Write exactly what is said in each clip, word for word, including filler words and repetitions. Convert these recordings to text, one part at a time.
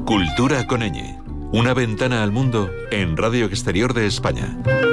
Cultura con ñ. Una ventana al mundo en Radio Exterior de España.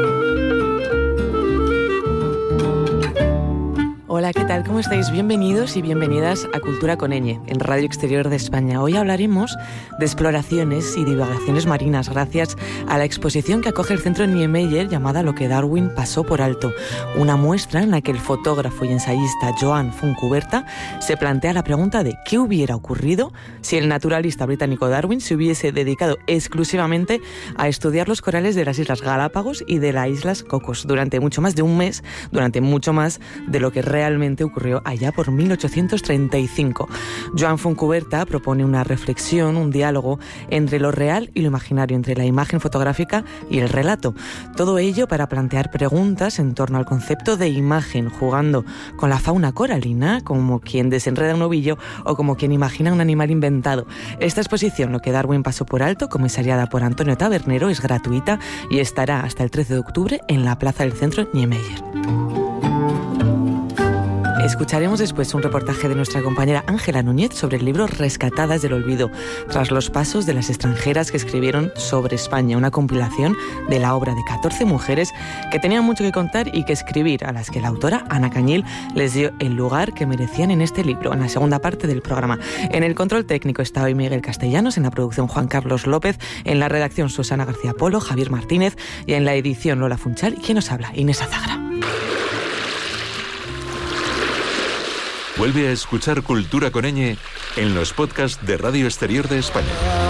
Hola, ¿qué tal? ¿Cómo estáis? Bienvenidos y bienvenidas a Cultura con ñ, en Radio Exterior de España. Hoy hablaremos de exploraciones y divagaciones marinas gracias a la exposición que acoge el Centro Niemeyer llamada Lo que Darwin pasó por alto, una muestra en la que el fotógrafo y ensayista Joan Fontcuberta se plantea la pregunta de ¿qué hubiera ocurrido si el naturalista británico Darwin se hubiese dedicado exclusivamente a estudiar los corales de las Islas Galápagos y de las Islas Cocos durante mucho más de un mes, durante mucho más de lo que realmente realmente ocurrió allá por mil ochocientos treinta y cinco. Joan Fontcuberta propone una reflexión, un diálogo entre lo real y lo imaginario, entre la imagen fotográfica y el relato. Todo ello para plantear preguntas en torno al concepto de imagen, jugando con la fauna coralina, como quien desenreda un ovillo o como quien imagina un animal inventado. Esta exposición, Lo que Darwin pasó por alto, comisariada por Antonio Tabernero, es gratuita y estará hasta el trece de octubre en la plaza del Centro Niemeyer. Escucharemos después un reportaje de nuestra compañera Ángela Núñez sobre el libro Rescatadas del olvido, tras los pasos de las extranjeras que escribieron sobre España, una compilación de la obra de catorce mujeres que tenían mucho que contar y que escribir, a las que la autora Ana Cañil les dio el lugar que merecían en este libro, en la segunda parte del programa. En el control técnico está hoy Miguel Castellanos, en la producción Juan Carlos López, en la redacción Susana García Polo, Javier Martínez y en la edición Lola Funchal. ¿Y quién nos habla? Inés Azagra. Vuelve a escuchar Cultura con ñ en los podcasts de Radio Exterior de España.